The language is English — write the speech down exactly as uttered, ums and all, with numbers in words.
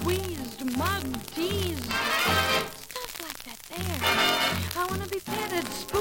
squeezed, mugged, teased. Stuff like that there. I want to be petted,